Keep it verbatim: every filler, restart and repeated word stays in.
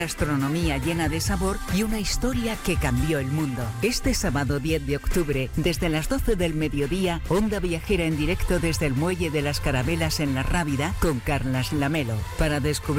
Gastronomía llena de sabor y una historia que cambió el mundo. Este sábado diez de octubre, desde las doce del mediodía, Onda Viajera en directo desde el Muelle de las Carabelas en La Rábida con Carlas Lamelo, para descubrir